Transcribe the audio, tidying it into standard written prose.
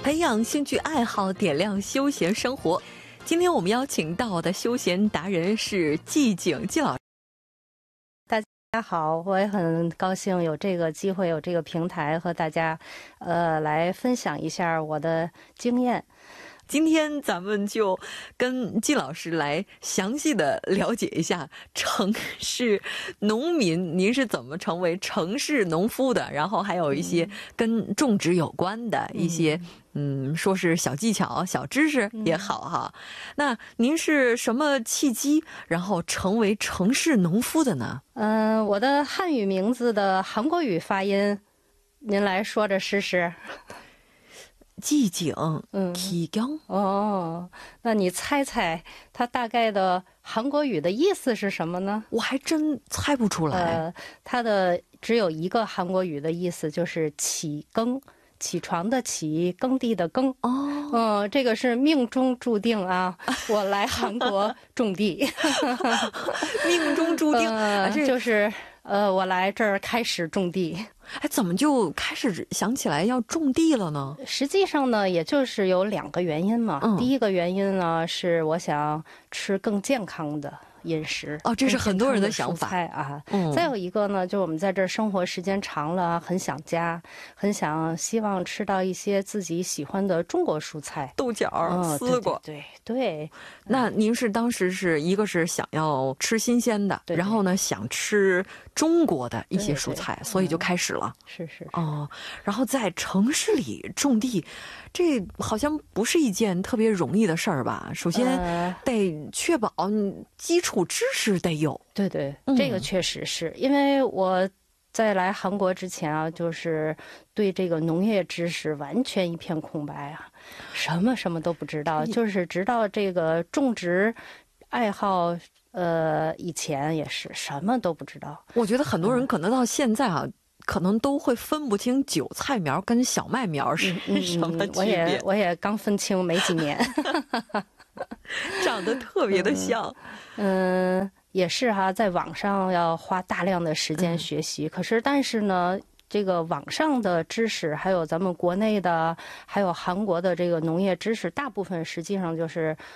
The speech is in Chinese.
培养兴趣爱好，点亮休闲生活。今天我们邀请到的休闲达人是季景季老师。 大家好，我也很高兴有这个机会，有这个平台和大家来分享一下我的经验。 今天咱们就跟季老师来详细的了解一下城市农民，您是怎么成为城市农夫的，然后还有一些跟种植有关的一些说是小技巧小知识也好哈。那您是什么契机然后成为城市农夫的呢？ 我的汉语名字的韩国语发音您来说着试试。 季景季景。 哦，那你猜猜它大概的韩国语的意思是什么呢？ 我还真猜不出来。 它的只有一个韩国语的意思，就是起耕，起床的起，耕地的耕。这个是命中注定啊，我来韩国种地。 命中注定， 就是我来这儿开始种地。 怎么就开始想起来要种地了呢？ 实际上呢，也就是有2个原因嘛。第一个原因呢，是我想吃更健康的饮食。 这是很多人的想法啊。再有一个呢，就我们在这儿生活时间长了，很想家，很希望吃到一些自己喜欢的中国蔬菜， 豆角、丝瓜。 对。 那您是当时是一个是想要吃新鲜的，然后呢想吃中国的一些蔬菜，所以就开始了。 是。 然后在城市里种地，这好像不是一件特别容易的事儿吧？首先得确保基础知识得有。 对，这个确实是因为我在来韩国之前啊，就是对这个农业知识完全一片空白啊，什么都不知道，就是直到这个种植爱好以前也是什么都不知道。 我觉得很多人可能到现在啊，可能都会分不清韭菜苗跟小麦苗是什么区别。 我也刚分清没几年。 长得特别的像。 也是哈，在网上要花大量的时间学习，但是呢，这个网上的知识，还有咱们国内的，还有韩国的这个农业知识，大部分实际上就是